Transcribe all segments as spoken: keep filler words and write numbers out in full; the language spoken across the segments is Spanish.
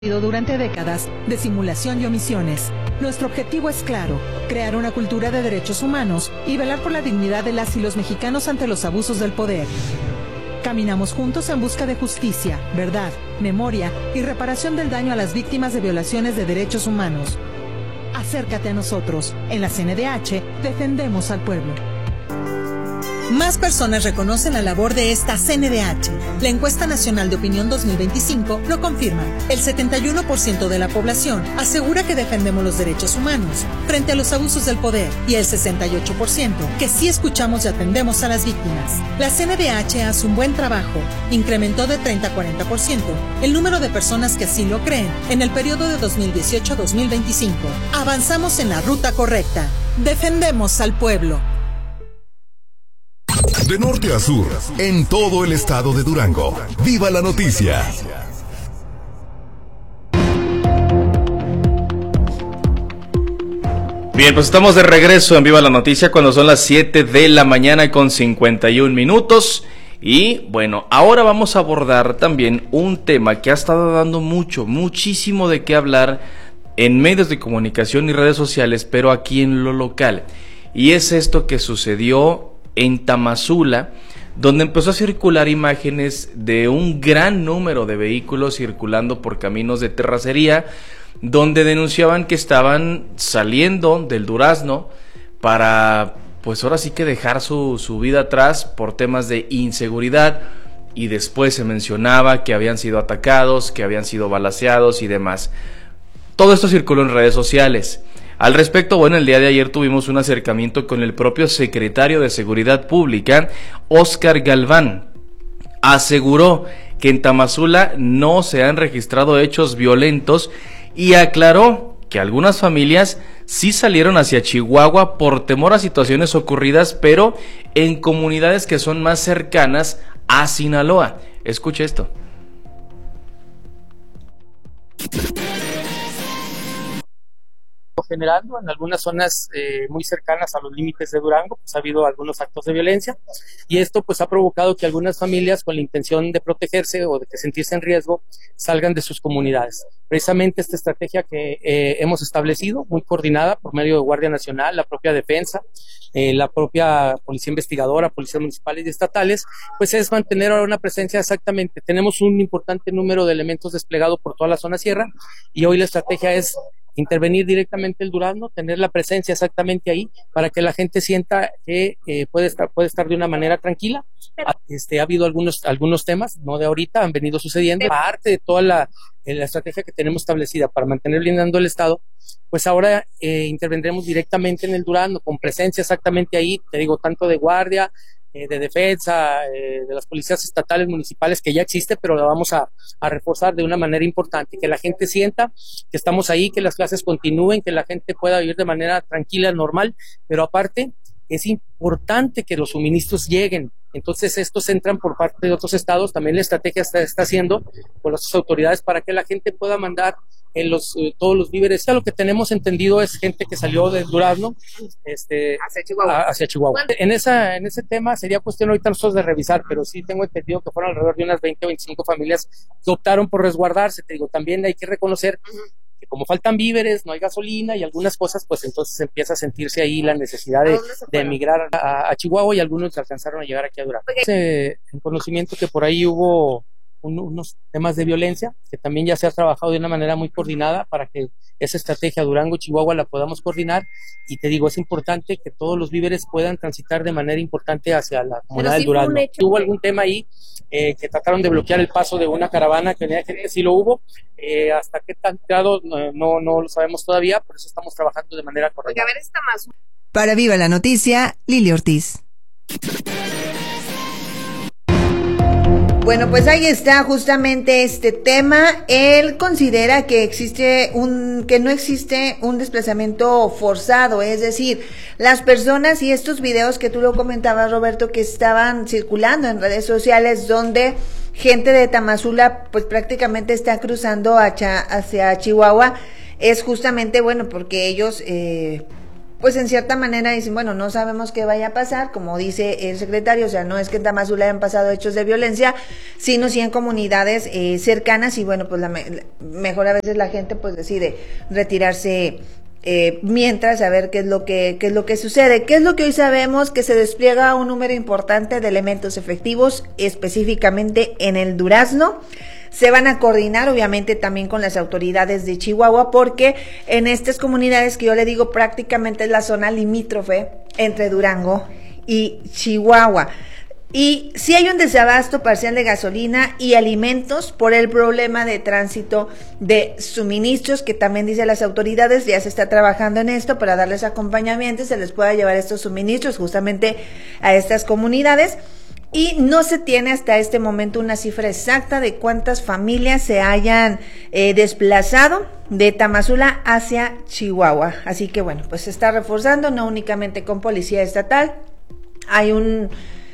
Durante décadas de simulación y omisiones. Nuestro objetivo es claro, crear una cultura de derechos humanos y velar por la dignidad de las y los mexicanos ante los abusos del poder. Caminamos juntos en busca de justicia, verdad, memoria y reparación del daño a las víctimas de violaciones de derechos humanos. Acércate a nosotros. En la C N D H defendemos al pueblo. Más personas reconocen la labor de esta C N D H. La encuesta nacional de opinión dos mil veinticinco lo confirma. El setenta y uno por ciento de la población asegura que defendemos los derechos humanos frente a los abusos del poder y el sesenta y ocho por ciento que sí escuchamos y atendemos a las víctimas. La C N D H hace un buen trabajo. Incrementó de treinta a cuarenta por ciento el número de personas que así lo creen en el periodo de dos mil dieciocho a dos mil veinticinco. Avanzamos en la ruta correcta. Defendemos al pueblo. De norte a sur, en todo el estado de Durango. ¡Viva la noticia! Bien, pues estamos de regreso en Viva la Noticia cuando son las siete de la mañana con cincuenta y un minutos. Y bueno, ahora vamos a abordar también un tema que ha estado dando mucho, muchísimo de qué hablar en medios de comunicación y redes sociales, pero aquí en lo local. Y es esto que sucedió en Tamazula, donde empezó a circular imágenes de un gran número de vehículos circulando por caminos de terracería, donde denunciaban que estaban saliendo del Durazno para, pues ahora sí que dejar su, su vida atrás por temas de inseguridad, y después se mencionaba que habían sido atacados, que habían sido balaceados y demás. Todo esto circuló en redes sociales. Al respecto, bueno, el día de ayer tuvimos un acercamiento con el propio secretario de Seguridad Pública, Óscar Galván. Aseguró que en Tamazula no se han registrado hechos violentos y aclaró que algunas familias sí salieron hacia Chihuahua por temor a situaciones ocurridas, pero en comunidades que son más cercanas a Sinaloa. Escuche esto. Generando en algunas zonas eh, muy cercanas a los límites de Durango, pues ha habido algunos actos de violencia, y esto pues ha provocado que algunas familias, con la intención de protegerse o de que sentirse en riesgo, salgan de sus comunidades. Precisamente esta estrategia que eh, hemos establecido, muy coordinada por medio de Guardia Nacional, la propia Defensa, eh, la propia Policía Investigadora, Policías Municipales y Estatales, pues es mantener ahora una presencia exactamente. Tenemos un importante número de elementos desplegados por toda la zona sierra, y hoy la estrategia es intervenir directamente el Durazno, tener la presencia exactamente ahí para que la gente sienta que eh, puede estar puede estar de una manera tranquila. Este, ha habido algunos algunos temas, no de ahorita, han venido sucediendo. Parte de toda la, la estrategia que tenemos establecida para mantener blindando el Estado, pues ahora eh, intervendremos directamente en el Durazno, con presencia exactamente ahí, te digo, tanto de guardia, Eh, de defensa, eh, de las policías estatales, municipales, que ya existe, pero la vamos a, a reforzar de una manera importante, que la gente sienta que estamos ahí, que las clases continúen, que la gente pueda vivir de manera tranquila, normal, pero aparte es importante que los suministros lleguen. Entonces estos entran por parte de otros estados, también la estrategia está, está haciendo por las autoridades para que la gente pueda mandar en los, eh, todos los víveres. Ya lo que tenemos entendido es gente que salió del Durazno este, hacia Chihuahua. A, hacia Chihuahua. En, esa, en ese tema sería cuestión ahorita nosotros de revisar, pero sí tengo entendido que fueron alrededor de unas veinte o veinticinco familias que optaron por resguardarse. Te digo, también hay que reconocer que como faltan víveres, no hay gasolina y algunas cosas, pues entonces empieza a sentirse ahí la necesidad de, de emigrar a, a Chihuahua, y algunos alcanzaron a llegar aquí a Durango. Okay. En conocimiento que por ahí hubo un, unos temas de violencia, que también ya se ha trabajado de una manera muy coordinada para que esa estrategia Durango-Chihuahua la podamos coordinar, y te digo, es importante que todos los víveres puedan transitar de manera importante hacia la comunidad del Durazno. Hubo algún tema ahí eh, que trataron de bloquear el paso de una caravana, que venía gente, sí lo hubo, eh, hasta qué tan grado no, no, no lo sabemos todavía, por eso estamos trabajando de manera correcta. A ver, está más. Para Viva la Noticia, Lili Ortiz. Bueno, pues ahí está justamente este tema. Él considera que existe un, que no existe un desplazamiento forzado, es decir, las personas y estos videos que tú lo comentabas, Roberto, que estaban circulando en redes sociales, donde gente de Tamazula pues prácticamente está cruzando hacia, hacia Chihuahua, es justamente, bueno, porque ellos eh, pues en cierta manera dicen, bueno, no sabemos qué vaya a pasar, como dice el secretario, o sea, no es que en Tamazula hayan pasado hechos de violencia, sino sí en comunidades eh, cercanas, y bueno, pues la me mejor a veces la gente pues decide retirarse eh, mientras a ver qué es lo que qué es lo que sucede. ¿Qué es lo que hoy sabemos? Que se despliega un número importante de elementos efectivos, específicamente en el Durazno. Se van a coordinar obviamente también con las autoridades de Chihuahua, porque en estas comunidades que yo le digo prácticamente es la zona limítrofe entre Durango y Chihuahua. Y sí hay un desabasto parcial de gasolina y alimentos por el problema de tránsito de suministros, que también dice las autoridades, ya se está trabajando en esto para darles acompañamiento y se les pueda llevar estos suministros justamente a estas comunidades. Y no se tiene hasta este momento una cifra exacta de cuántas familias se hayan eh, desplazado de Tamazula hacia Chihuahua. Así que bueno, pues se está reforzando, no únicamente con policía estatal. Hay un...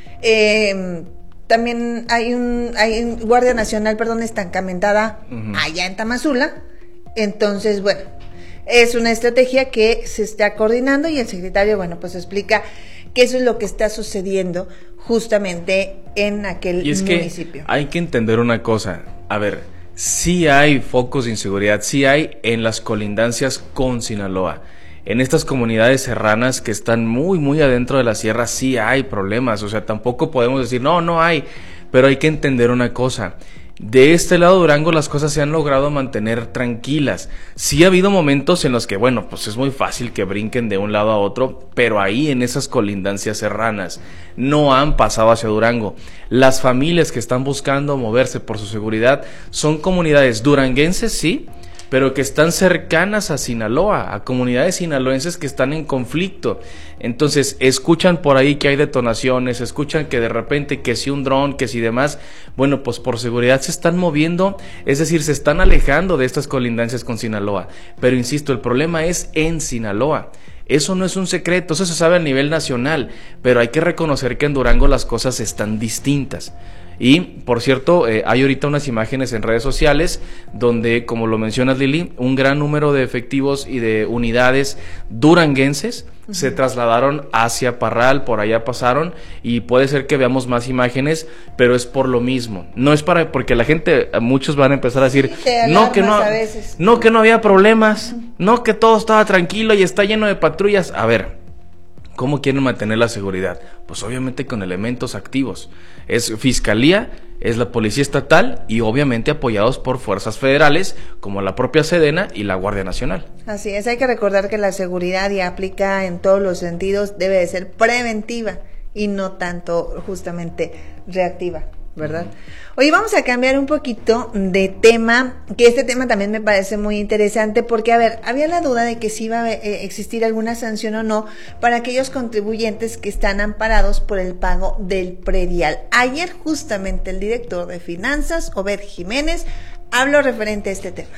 Eh, también hay un, hay un Guardia Nacional, perdón, estancamentada uh-huh. allá en Tamazula. Entonces, bueno, es una estrategia que se está coordinando y el secretario, bueno, pues explica que eso es lo que está sucediendo justamente en aquel y es municipio. Que hay que entender una cosa, a ver, sí hay focos de inseguridad, sí hay en las colindancias con Sinaloa. En estas comunidades serranas que están muy, muy adentro de la sierra, sí hay problemas. O sea, tampoco podemos decir, no, no hay. Pero hay que entender una cosa. De este lado de Durango las cosas se han logrado mantener tranquilas. Sí ha habido momentos en los que, bueno, pues es muy fácil que brinquen de un lado a otro, pero ahí en esas colindancias serranas no han pasado hacia Durango. Las familias que están buscando moverse por su seguridad son comunidades duranguenses, sí, pero que están cercanas a Sinaloa, a comunidades sinaloenses que están en conflicto. Entonces, escuchan por ahí que hay detonaciones, escuchan que de repente que si un dron, que si demás, bueno, pues por seguridad se están moviendo, es decir, se están alejando de estas colindancias con Sinaloa. Pero insisto, el problema es en Sinaloa. Eso no es un secreto, eso se sabe a nivel nacional, pero hay que reconocer que en Durango las cosas están distintas. Y, por cierto, eh, hay ahorita unas imágenes en redes sociales donde, como lo mencionas, Lili, un gran número de efectivos y de unidades duranguenses uh-huh. se trasladaron hacia Parral, por allá pasaron, y puede ser que veamos más imágenes, pero es por lo mismo. No es para, porque la gente, muchos van a empezar a decir, sí, no, que no, no, que no había problemas, uh-huh. no, que todo estaba tranquilo y está lleno de patrullas. A ver, ¿cómo quieren mantener la seguridad? Pues obviamente con elementos activos. Es Fiscalía, es la Policía Estatal y obviamente apoyados por fuerzas federales como la propia Sedena y la Guardia Nacional. Así es, hay que recordar que la seguridad, y aplica en todos los sentidos, debe de ser preventiva y no tanto justamente reactiva, ¿verdad? Hoy vamos a cambiar un poquito de tema, que este tema también me parece muy interesante, porque, a ver, había la duda de que si iba a existir alguna sanción o no para aquellos contribuyentes que están amparados por el pago del predial. Ayer justamente el director de Finanzas, Obed Jiménez, habló referente a este tema.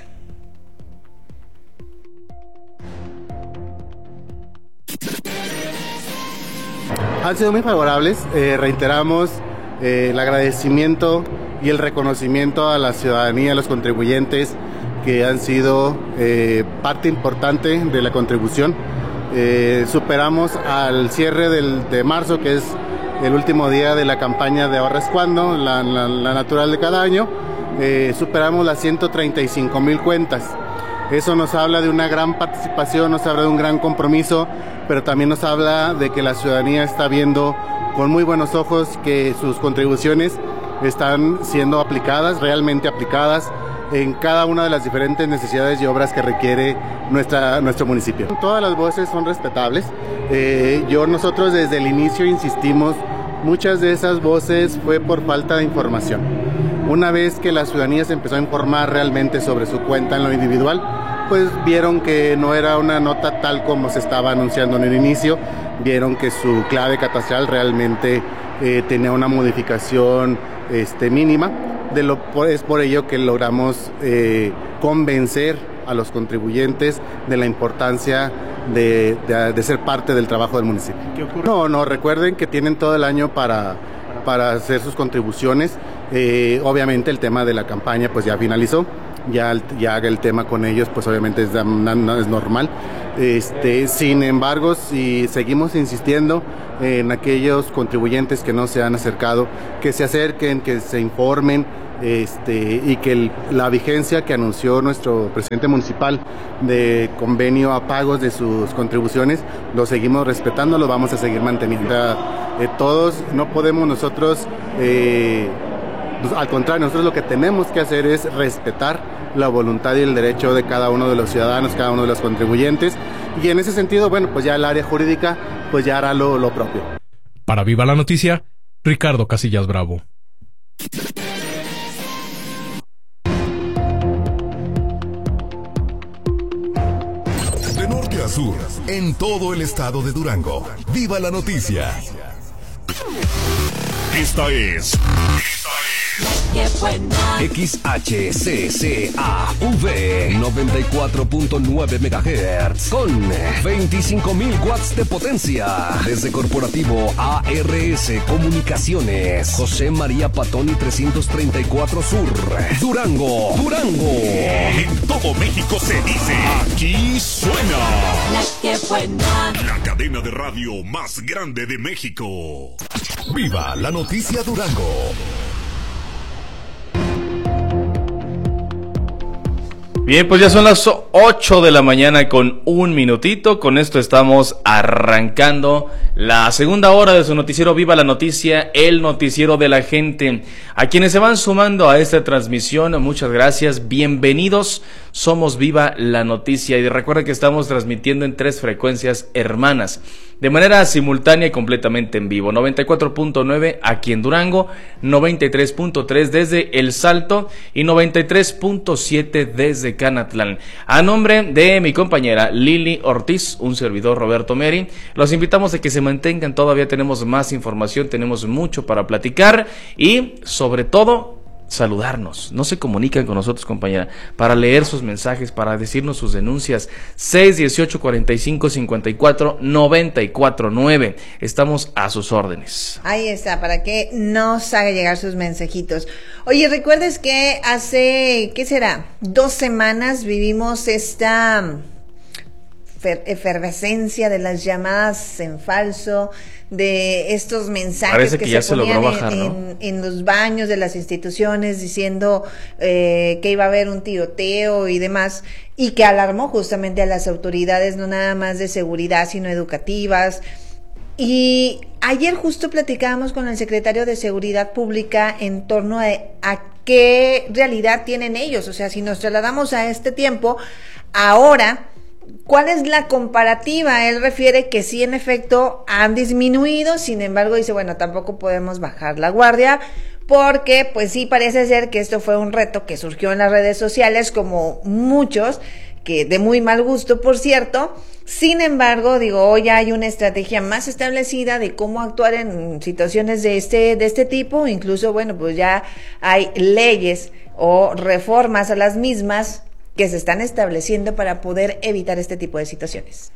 Han sido muy favorables, eh, reiteramos eh, el agradecimiento y el reconocimiento a la ciudadanía, a los contribuyentes que han sido eh, parte importante de la contribución. Eh, superamos al cierre del, de marzo, que es el último día de la campaña de Ahorra es Cuando, la, la, la natural de cada año, eh, superamos las ciento treinta y cinco mil cuentas. Eso nos habla de una gran participación, nos habla de un gran compromiso, pero también nos habla de que la ciudadanía está viendo con muy buenos ojos que sus contribuciones están siendo aplicadas, realmente aplicadas en cada una de las diferentes necesidades y obras que requiere nuestra, nuestro municipio. Todas las voces son respetables. Eh, yo, nosotros desde el inicio insistimos, muchas de esas voces fue por falta de información. Una vez que la ciudadanía se empezó a informar realmente sobre su cuenta en lo individual, pues vieron que no era una nota tal como se estaba anunciando en el inicio, vieron que su clave catastral realmente eh, tenía una modificación este, mínima, de lo, es por ello que logramos eh, convencer a los contribuyentes de la importancia de, de, de ser parte del trabajo del municipio. ¿Qué ocurre? No, no, recuerden que tienen todo el año para, para hacer sus contribuciones. Eh, obviamente el tema de la campaña pues ya finalizó, ya, ya el tema con ellos, pues obviamente es, es normal. Este, sin embargo, si seguimos insistiendo en aquellos contribuyentes que no se han acercado, que se acerquen, que se informen, este, y que el, la vigencia que anunció nuestro presidente municipal de convenio a pagos de sus contribuciones, lo seguimos respetando, lo vamos a seguir manteniendo. Eh, todos no podemos nosotros, eh, al contrario, nosotros lo que tenemos que hacer es respetar la voluntad y el derecho de cada uno de los ciudadanos, cada uno de los contribuyentes, y en ese sentido, bueno, pues ya el área jurídica pues ya hará lo, lo propio. Para Viva la Noticia, Ricardo Casillas Bravo. De norte a sur, en todo el estado de Durango. Viva la Noticia. Esta es X H C C A V noventa y cuatro punto nueve megahertz con veinticinco mil watts de potencia. Desde Corporativo A R S Comunicaciones, José María Patoni trescientos treinta y cuatro Sur, Durango, Durango. En todo México se dice, aquí suena La que buena, la cadena de radio más grande de México. Viva la Noticia Durango. Bien, pues ya son las ocho de la mañana con un minutito. Con esto estamos arrancando la segunda hora de su noticiero Viva la Noticia, el noticiero de la gente. A quienes se van sumando a esta transmisión, muchas gracias, bienvenidos. Somos Viva la Noticia y recuerda que estamos transmitiendo en tres frecuencias hermanas, de manera simultánea y completamente en vivo. noventa y cuatro punto nueve aquí en Durango, noventa y tres punto tres desde El Salto y noventa y tres punto siete desde Canatlán. A nombre de mi compañera Lili Ortiz, un servidor Roberto Meri, los invitamos a que se mantengan, todavía tenemos más información, tenemos mucho para platicar y sobre todo saludarnos. No se comunican con nosotros, compañera, para leer sus mensajes, para decirnos sus denuncias. seis dieciocho cuarenta y cinco cincuenta y cuatro noventa y cuatro nueve. Estamos a sus órdenes. Ahí está, para que nos haga llegar sus mensajitos. Oye, recuerdes que hace, ¿qué será? Dos semanas vivimos esta efervescencia de las llamadas en falso, de estos mensajes que, que se, se ponían bajar, en, ¿no? en, en los baños de las instituciones diciendo eh, que iba a haber un tiroteo y demás, y que alarmó justamente a las autoridades, no nada más de seguridad, sino educativas. Y ayer justo platicábamos con el secretario de Seguridad Pública en torno a, a qué realidad tienen ellos, o sea, si nos trasladamos a este tiempo, ahora, ¿cuál es la comparativa? Él refiere que sí, en efecto, han disminuido, sin embargo, dice, bueno, tampoco podemos bajar la guardia, porque pues sí parece ser que esto fue un reto que surgió en las redes sociales, como muchos, que de muy mal gusto, por cierto. Sin embargo, digo, hoy hay una estrategia más establecida de cómo actuar en situaciones de este, de este tipo, incluso, bueno, pues ya hay leyes o reformas a las mismas que se están estableciendo para poder evitar este tipo de situaciones.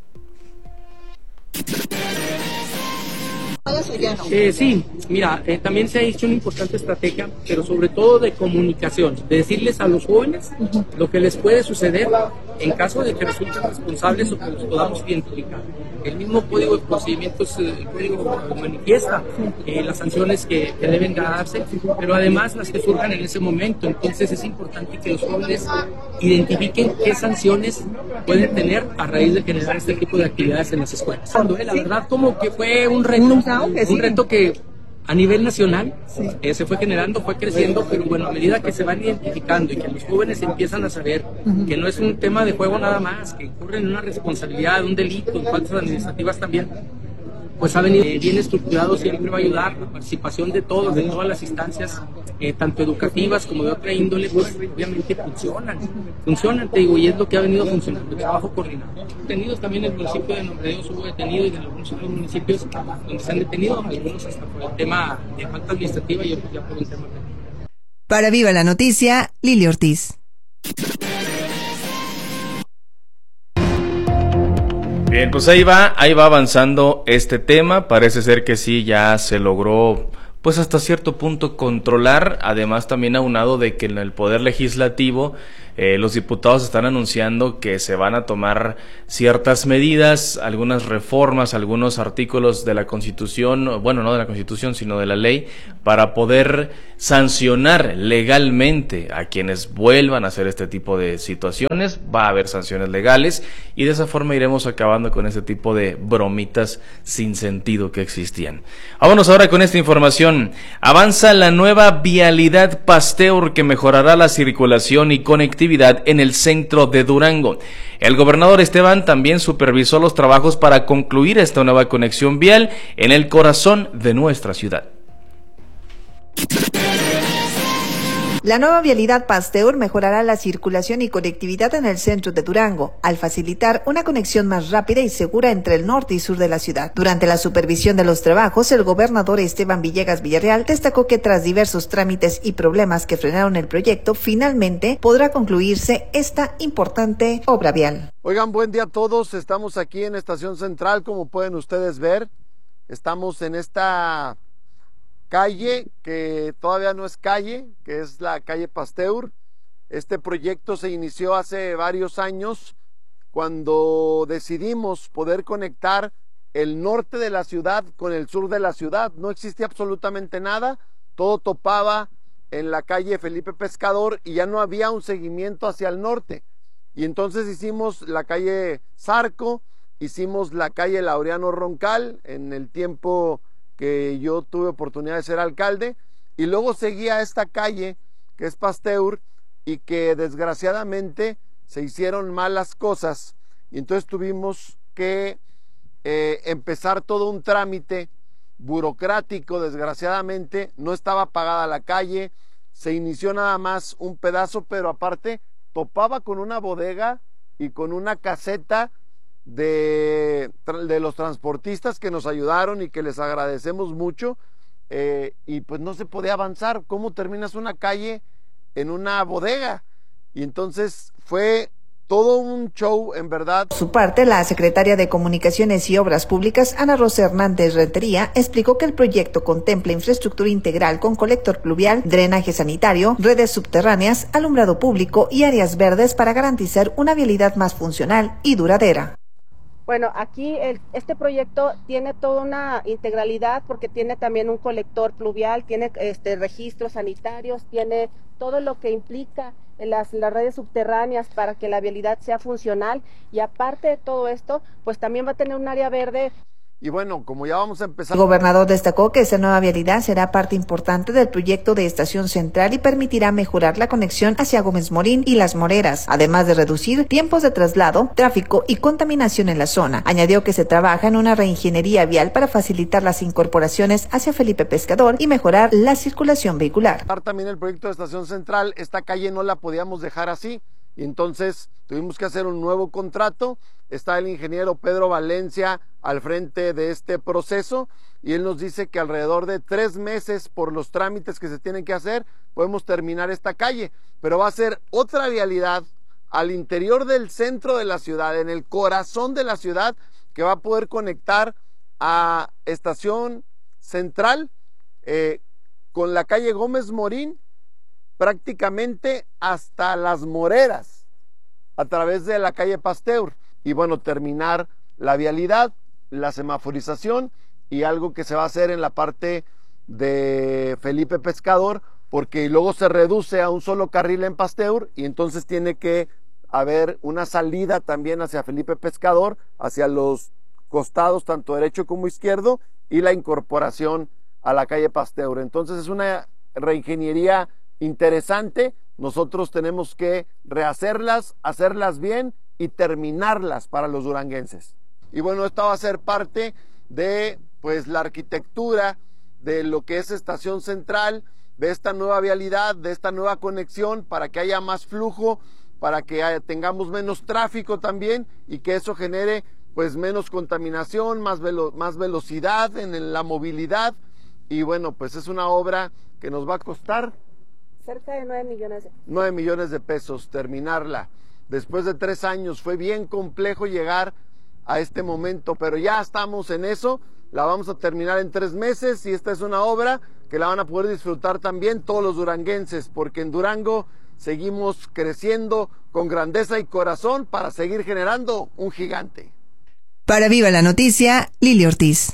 Eh, sí, mira, eh, también se ha hecho una importante estrategia, pero sobre todo de comunicación, de decirles a los jóvenes uh-huh. lo que les puede suceder en caso de que resulten responsables o que los podamos identificar. El mismo código de procedimientos, el código manifiesta eh, las sanciones que, que deben darse, pero además las que surjan en ese momento. Entonces es importante que los jóvenes identifiquen qué sanciones pueden tener a raíz de generar este tipo de actividades en las escuelas. La verdad, como que fue un reto, un reto que a nivel nacional sí. eh, se fue generando, fue creciendo, pero bueno, a medida que se van identificando y que los jóvenes empiezan a saber uh-huh. que no es un tema de juego nada más, que incurren en una responsabilidad, un delito, en faltas administrativas también, pues ha venido eh, bien estructurado, siempre va a ayudar la participación de todos, de todas las instancias, eh, tanto educativas como de otra índole, pues obviamente funcionan, funcionan, te digo, y es lo que ha venido funcionando, el trabajo coordinado. Detenidos también en el municipio de Nombre de Dios hubo detenidos y en algunos otros municipios donde se han detenido, algunos hasta por el tema de falta administrativa y otros ya por el tema de... Para Viva la Noticia, Lili Ortiz. Bien, pues ahí va, ahí va avanzando este tema, parece ser que sí, ya se logró pues hasta cierto punto controlar, además también aunado de que en el Poder Legislativo eh, los diputados están anunciando que se van a tomar ciertas medidas, algunas reformas, algunos artículos de la Constitución, bueno, no de la Constitución, sino de la ley, para poder sancionar legalmente a quienes vuelvan a hacer este tipo de situaciones. Va a haber sanciones legales y de esa forma iremos acabando con este tipo de bromitas sin sentido que existían. Vámonos ahora con esta información. Avanza la nueva vialidad Pasteur que mejorará la circulación y conectividad en el centro de Durango. El gobernador Esteban también supervisó los trabajos para concluir esta nueva conexión vial en el corazón de nuestra ciudad. La nueva vialidad Pasteur mejorará la circulación y conectividad en el centro de Durango, al facilitar una conexión más rápida y segura entre el norte y sur de la ciudad. Durante la supervisión de los trabajos, el gobernador Esteban Villegas Villarreal destacó que tras diversos trámites y problemas que frenaron el proyecto, finalmente podrá concluirse esta importante obra vial. Oigan, buen día a todos. Estamos aquí en Estación Central, como pueden ustedes ver. Estamos en esta calle que todavía no es calle, que es la calle Pasteur. Este proyecto se inició hace varios años cuando decidimos poder conectar el norte de la ciudad con el sur de la ciudad. No existía absolutamente nada, todo topaba en la calle Felipe Pescador y ya no había un seguimiento hacia el norte. Y entonces hicimos la calle Zarco, hicimos la calle Laureano Roncal en el tiempo que yo tuve oportunidad de ser alcalde, y luego seguía esta calle que es Pasteur y que desgraciadamente se hicieron malas cosas y entonces tuvimos que eh, empezar todo un trámite burocrático. Desgraciadamente no estaba pagada la calle, se inició nada más un pedazo, pero aparte topaba con una bodega y con una caseta De, de los transportistas que nos ayudaron y que les agradecemos mucho, eh, y pues no se podía avanzar. ¿Cómo terminas una calle en una bodega? Y entonces fue todo un show, en verdad. Por su parte, la secretaria de Comunicaciones y Obras Públicas, Ana Rosa Hernández Rentería, explicó que el proyecto contempla infraestructura integral con colector pluvial, drenaje sanitario, redes subterráneas, alumbrado público y áreas verdes para garantizar una vialidad más funcional y duradera. Bueno, aquí el, este proyecto tiene toda una integralidad porque tiene también un colector pluvial, tiene este, registros sanitarios, tiene todo lo que implica en las, las redes subterráneas para que la vialidad sea funcional, y aparte de todo esto, pues también va a tener un área verde. Y bueno, como ya vamos a empezar... El gobernador destacó que esta nueva vialidad será parte importante del proyecto de Estación Central y permitirá mejorar la conexión hacia Gómez Morín y Las Moreras, además de reducir tiempos de traslado, tráfico y contaminación en la zona. Añadió que se trabaja en una reingeniería vial para facilitar las incorporaciones hacia Felipe Pescador y mejorar la circulación vehicular. También el proyecto de Estación Central, esta calle no la podíamos dejar así, y entonces tuvimos que hacer un nuevo contrato. Está el ingeniero Pedro Valencia al frente de este proceso y él nos dice que alrededor de tres meses, por los trámites que se tienen que hacer, podemos terminar esta calle, pero va a ser otra vialidad al interior del centro de la ciudad, en el corazón de la ciudad, que va a poder conectar a Estación Central eh, con la calle Gómez Morín prácticamente hasta Las Moreras a través de la calle Pasteur. Y bueno, terminar la vialidad, la semaforización y algo que se va a hacer en la parte de Felipe Pescador, porque luego se reduce a un solo carril en Pasteur y entonces tiene que haber una salida también hacia Felipe Pescador, hacia los costados, tanto derecho como izquierdo, y la incorporación a la calle Pasteur. Entonces es una reingeniería interesante. Nosotros tenemos que rehacerlas, hacerlas bien y terminarlas para los duranguenses. Y bueno, esta va a ser parte de pues la arquitectura de lo que es Estación Central, de esta nueva vialidad, de esta nueva conexión, para que haya más flujo, para que haya, tengamos menos tráfico también, y que eso genere pues menos contaminación, más, velo, más velocidad en la movilidad. Y bueno, pues es una obra que nos va a costar cerca de nueve millones de... nueve millones de pesos terminarla. Después de tres años fue bien complejo llegar a este momento, pero ya estamos en eso. la vamos a terminar en tres meses y esta es una obra que la van a poder disfrutar también todos los duranguenses, porque en Durango seguimos creciendo con grandeza y corazón para seguir generando un gigante. Para Viva la Noticia, Lili Ortiz.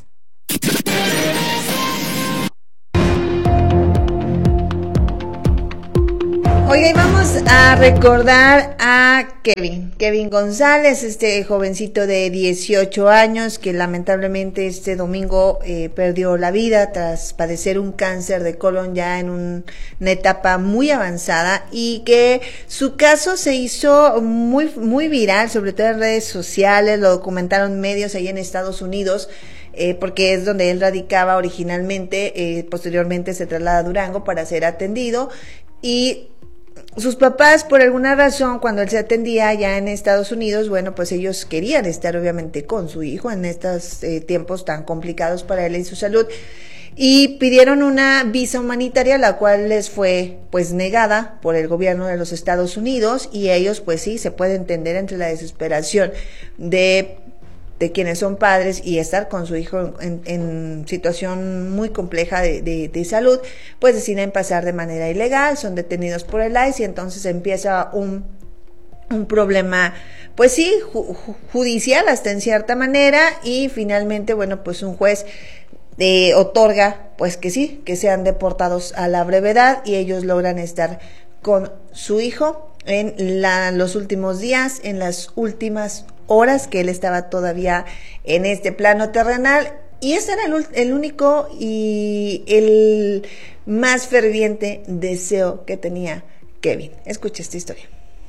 Oiga, y vamos a recordar a Kevin, Kevin González, este jovencito de dieciocho años que lamentablemente este domingo eh, perdió la vida tras padecer un cáncer de colon ya en un, una etapa muy avanzada, y que su caso se hizo muy, muy viral, sobre todo en redes sociales, lo documentaron medios ahí en Estados Unidos. Eh, porque es donde él radicaba originalmente, eh, posteriormente se traslada a Durango para ser atendido, y sus papás, por alguna razón, cuando él se atendía allá en Estados Unidos, bueno, pues ellos querían estar obviamente con su hijo en estos eh, tiempos tan complicados para él y su salud, y pidieron una visa humanitaria, la cual les fue pues negada por el gobierno de los Estados Unidos, y ellos pues sí, se puede entender entre la desesperación de de quienes son padres y estar con su hijo en, en situación muy compleja de, de, de salud, pues deciden pasar de manera ilegal, son detenidos por el I C E, y entonces empieza un, un problema, pues sí, ju, judicial hasta en cierta manera, y finalmente, bueno, pues un juez eh, otorga, pues que sí, que sean deportados a la brevedad, y ellos logran estar con su hijo en la, los últimos días, en las últimas horas que él estaba todavía en este plano terrenal, y ese era el, el único y el más ferviente deseo que tenía Kevin. Escucha esta historia.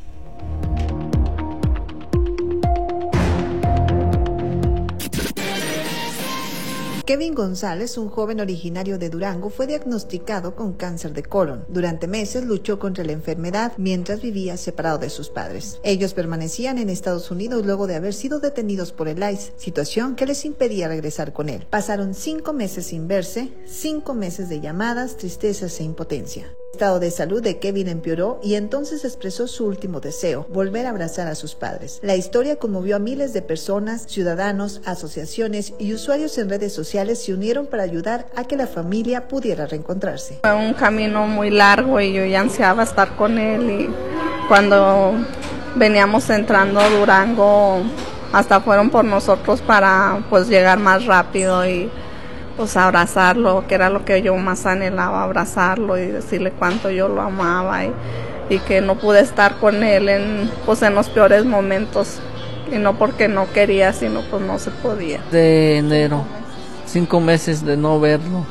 Kevin González, un joven originario de Durango, fue diagnosticado con cáncer de colon. Durante meses luchó contra la enfermedad mientras vivía separado de sus padres. Ellos permanecían en Estados Unidos luego de haber sido detenidos por el I C E, situación que les impedía regresar con él. Pasaron cinco meses sin verse, cinco meses de llamadas, tristezas e impotencia. El estado de salud de Kevin empeoró y entonces expresó su último deseo, volver a abrazar a sus padres. La historia conmovió a miles de personas, ciudadanos, asociaciones y usuarios en redes sociales se unieron para ayudar a que la familia pudiera reencontrarse. Fue un camino muy largo y yo ya ansiaba estar con él, y cuando veníamos entrando a Durango hasta fueron por nosotros para pues llegar más rápido y pues abrazarlo, que era lo que yo más anhelaba, abrazarlo y decirle cuánto yo lo amaba, y, y que no pude estar con él en pues en los peores momentos, y no porque no quería, sino pues no se podía. De enero, cinco meses de no verlo,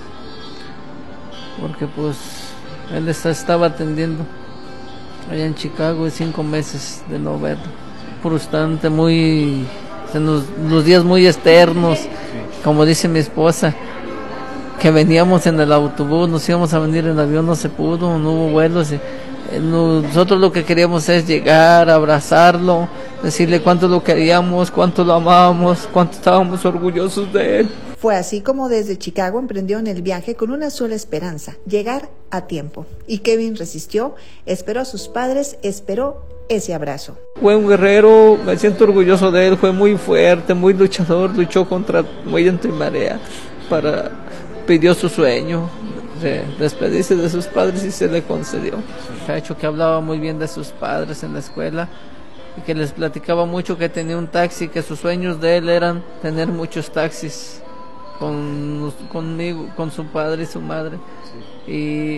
porque pues él está, estaba atendiendo allá en Chicago, y cinco meses de no verlo, frustrante, muy, en los, los días muy externos, como dice mi esposa, que veníamos en el autobús, nos íbamos a venir en avión, no se pudo, no hubo vuelos, y nosotros lo que queríamos es llegar, abrazarlo, decirle cuánto lo queríamos, cuánto lo amábamos, cuánto estábamos orgullosos de él. Fue así como desde Chicago emprendió en el viaje con una sola esperanza, llegar a tiempo. Y Kevin resistió, esperó a sus padres, esperó ese abrazo. Fue un guerrero, me siento orgulloso de él, fue muy fuerte, muy luchador, luchó contra viento y marea, para, pidió su sueño de despedirse de sus padres y se le concedió. Ha hecho que hablaba muy bien de sus padres en la escuela, y que les platicaba mucho que tenía un taxi, que sus sueños de él eran tener muchos taxis con conmigo, con su padre y su madre, y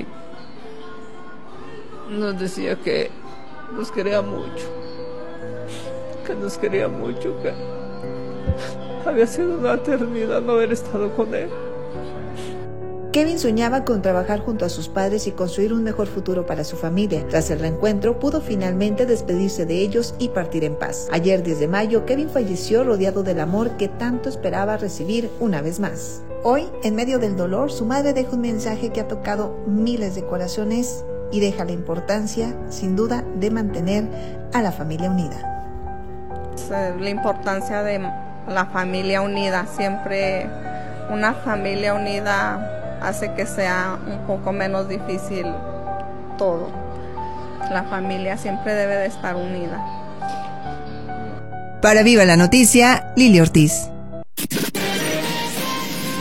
nos decía que nos quería mucho, que nos quería mucho, que había sido una eternidad no haber estado con él. Kevin soñaba con trabajar junto a sus padres y construir un mejor futuro para su familia. Tras el reencuentro, pudo finalmente despedirse de ellos y partir en paz. Ayer, diez de mayo, Kevin falleció rodeado del amor que tanto esperaba recibir una vez más. Hoy, en medio del dolor, su madre deja un mensaje que ha tocado miles de corazones y deja la importancia, sin duda, de mantener a la familia unida. La importancia de la familia unida, siempre una familia unida hace que sea un poco menos difícil todo. La familia siempre debe de estar unida. Para Viva la Noticia, Lili Ortiz.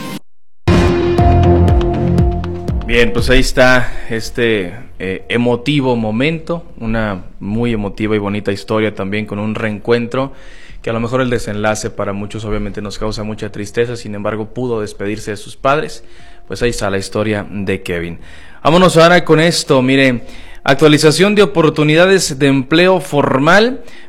Bien, pues ahí está este eh, emotivo momento, una muy emotiva y bonita historia también con un reencuentro que a lo mejor el desenlace para muchos obviamente nos causa mucha tristeza, sin embargo pudo despedirse de sus padres. Pues ahí está la historia de Kevin. Vámonos ahora con esto, mire, actualización de oportunidades de empleo formal.